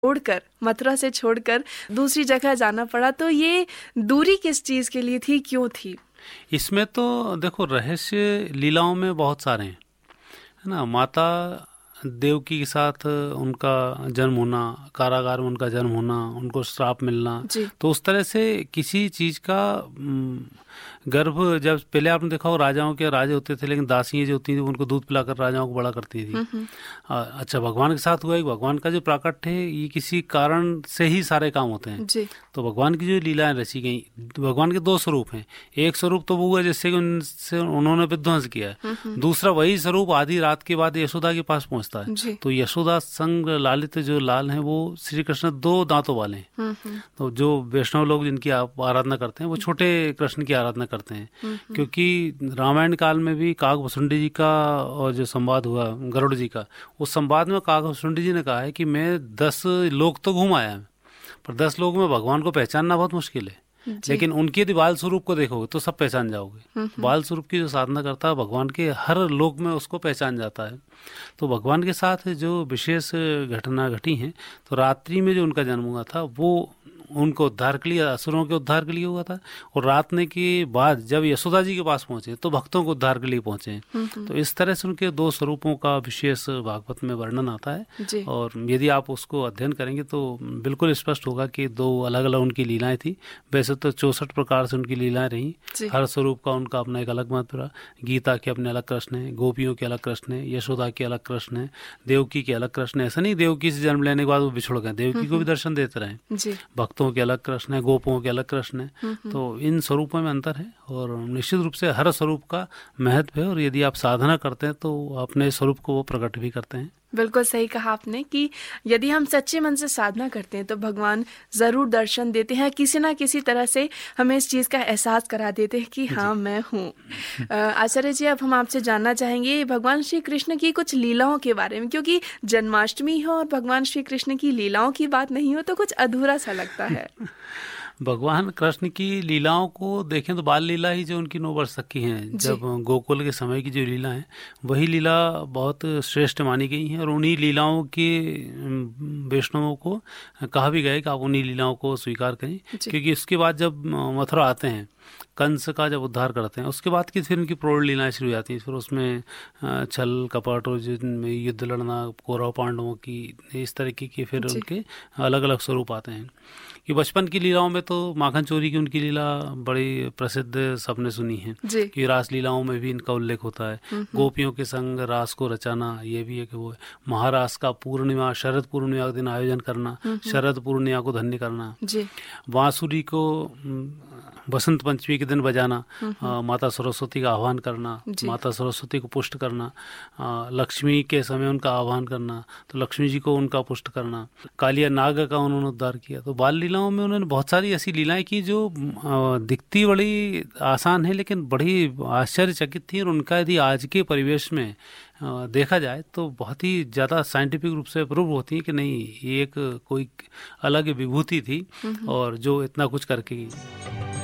छोड़कर, मथुरा से छोड़कर दूसरी जगह जाना पड़ा, तो ये दूरी किस चीज़ के लिए थी, क्यों थी? इसमें तो देखो रहस्य लीलाओं में बहुत सारे हैं, है ना। माता देवकी के साथ उनका जन्म होना, कारागार में उनका जन्म होना, उनको श्राप मिलना, जी। तो उस तरह से किसी चीज़ का गर्भ, जब पहले आपने देखा हो राजाओं के राजे होते थे, लेकिन दासियाँ जो होती थी उनको दूध पिलाकर राजाओं को बड़ा करती थी। अच्छा, भगवान के साथ हुआ है, भगवान का जो प्राकट्य है ये किसी कारण से ही सारे काम होते हैं। जी। तो भगवान की जो लीलाएं रची गई, भगवान के दो स्वरूप हैं। एक स्वरूप तो वो हुआ जिससे कि उनसे उन्होंने विध्वंस किया है, दूसरा वही स्वरूप आधी रात के बाद यशोदा के पास पहुंचता है। तो यशोदा संग लालित जो लाल हैं वो श्री कृष्ण दो दांतों वाले हैं। तो जो वैष्णव लोग जिनकी आराधना करते हैं वो छोटे कृष्ण की आराधना करते हैं, क्योंकि रामायण काल में भी काकभुसुंडी जी का और जो संवाद हुआ गरुड़ जी का, उस संवाद में काकभुसुंडी जी ने कहा है कि मैं 10 लोक तो घूम आया, पर 10 लोग में भगवान को पहचानना बहुत मुश्किल है, लेकिन उनके यदि बाल स्वरूप को देखोगे तो सब पहचान जाओगे। बाल स्वरूप की जो साधना करता है भगवान के हर लोक में उसको पहचान जाता है। तो भगवान के साथ जो विशेष घटना घटी हैं, तो रात्रि में जो उनका जन्म हुआ था वो उनको उद्धार के लिए, असुरों के उद्धार के लिए हुआ था, और रात के बाद जब यशोदा जी के पास पहुंचे तो भक्तों को उद्धार के लिए पहुंचे। तो इस तरह से उनके दो स्वरूपों का विशेष भागवत में वर्णन आता है, और यदि आप उसको अध्ययन करेंगे तो बिल्कुल स्पष्ट होगा कि दो अलग अलग उनकी लीलाएं थी। वैसे तो 64 प्रकार से उनकी लीलाएं रही, हर स्वरूप का उनका अपना एक अलग महत्व रहा। गीता के अपने अलग कृष्ण है, गोपियों के अलग कृष्ण है, यशोदा के अलग कृष्ण है, देवकी के अलग कृष्ण है। ऐसा नहीं देवकी से जन्म लेने के बाद वो बिछुड़ गए, देवकी को भी दर्शन देते रहे। भक्तों के अलग कृष्ण है, गोपों के अलग कृष्ण है। तो इन स्वरूपों में अंतर है, और निश्चित रूप से हर स्वरूप का महत्व है, और यदि आप साधना करते हैं तो अपने स्वरूप को वो प्रकट भी करते हैं। बिल्कुल सही कहा आपने कि यदि हम सच्चे मन से साधना करते हैं तो भगवान ज़रूर दर्शन देते हैं, किसी ना किसी तरह से हमें इस चीज़ का एहसास करा देते हैं कि हाँ मैं हूँ। आचार्य जी, अब हम आपसे जानना चाहेंगे भगवान श्री कृष्ण की कुछ लीलाओं के बारे में, क्योंकि जन्माष्टमी हो और भगवान श्री कृष्ण की लीलाओं की बात नहीं हो तो कुछ अधूरा सा लगता है। भगवान कृष्ण की लीलाओं को देखें तो बाल लीला ही जो उनकी 9 वर्ष तक की हैं, जब गोकुल के समय की जो लीला है वही लीला बहुत श्रेष्ठ मानी गई हैं, और उन्हीं लीलाओं के वैष्णवों को कहा भी गया कि आप उन्हीं लीलाओं को स्वीकार करें, क्योंकि उसके बाद जब मथुरा आते हैं, कंस का जब उद्धार करते हैं, उसके बाद की फिर उनकी प्रौढ़ लीलाएं शुरू हो जाती हैं। फिर उसमें छल कपट और जिनमें युद्ध लड़ना, कौरव पांडवों की, इस तरीके की फिर उनके अलग अलग स्वरूप आते हैं। कि बचपन की लीलाओं में तो माखन चोरी की उनकी लीला बड़ी प्रसिद्ध सबने सुनी है, कि रास लीलाओं में भी इनका उल्लेख होता है। गोपियों के संग रास को रचाना, ये भी है कि वो महारास का पूर्णिमा, शरद पूर्णिमा के दिन आयोजन करना, शरद पूर्णिमा को धन्य करना, बांसुरी को बसंत पंचमी के दिन बजाना, माता सरस्वती का आह्वान करना, माता सरस्वती को पुष्ट करना, लक्ष्मी के समय उनका आह्वान करना, तो लक्ष्मी जी को उनका पुष्ट करना, कालिया नाग का उन्होंने उद्धार किया। तो बाल लीलाओं में उन्होंने बहुत सारी ऐसी लीलाएं की जो दिखती बड़ी आसान है लेकिन बड़ी आश्चर्यचकित थी, और उनका यदि आज के परिवेश में देखा जाए तो बहुत ही ज़्यादा साइंटिफिक रूप से प्रूव होती है कि नहीं, ये एक कोई अलग विभूति थी और जो इतना कुछ करके